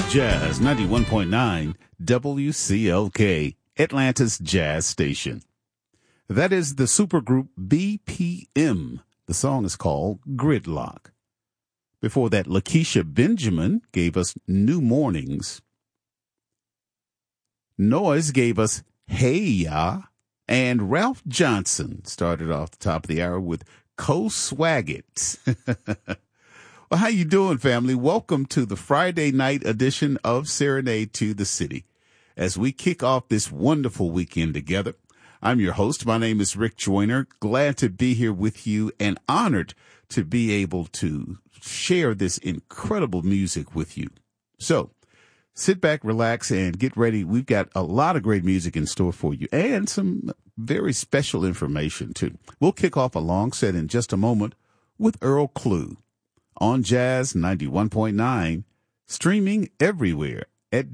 Jazz 91.9 WCLK, Atlanta's jazz station. That is the supergroup BPM. The song is called Gridlock. Before that, Lakeisha Benjamin gave us New Mornings. Noise gave us Hey Ya. And Ralph Johnson started off the top of the hour with Co-Swag-It. Well, how you doing, family? Welcome to the Friday night edition of Serenade to the City. As we kick off this wonderful weekend together, I'm your host. My name is Rick Joyner. Glad to be here with you and honored to be able to share this incredible music with you. So sit back, relax, and get ready. We've got a lot of great music in store for you and some very special information, too. We'll kick off a long set in just a moment with Earl Klugh on Jazz 91.9, streaming everywhere at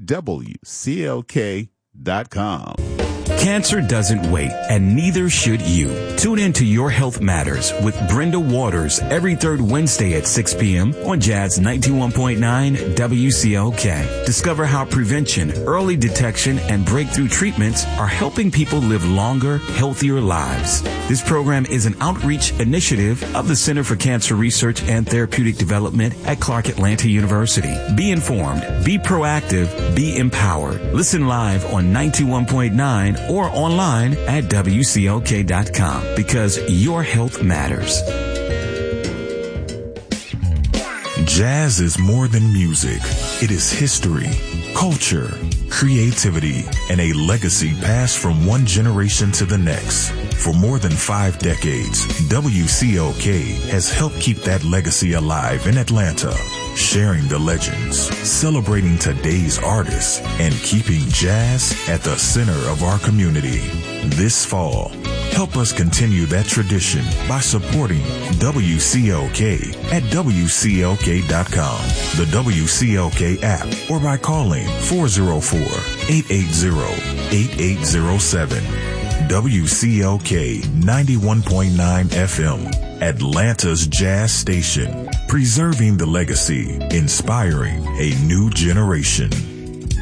WCLK.com. Cancer doesn't wait, and neither should you. Tune in to Your Health Matters with Brenda Waters every third Wednesday at 6 p.m. on Jazz 91.9 WCLK. Discover how prevention, early detection, and breakthrough treatments are helping people live longer, healthier lives. This program is an outreach initiative of the Center for Cancer Research and Therapeutic Development at Clark Atlanta University. Be informed, be proactive, be empowered. Listen live on 91.9 or online at WCLK.com, because your health matters. Jazz is more than music. It is history, culture, creativity, and a legacy passed from one generation to the next. For more than 5 decades, WCLK has helped keep that legacy alive in Atlanta, sharing the legends, celebrating today's artists, and keeping jazz at the center of our community. This fall, help us continue that tradition by supporting WCLK at WCLK.com, the WCLK app, or by calling 404-880-8807. WCLK 91.9 FM, Atlanta's jazz station, preserving the legacy, inspiring a new generation.